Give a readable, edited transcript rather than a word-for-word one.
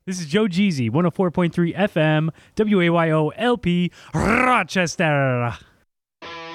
This is Joe Jeezy, 104.3 FM, WAYO LP, Rochester.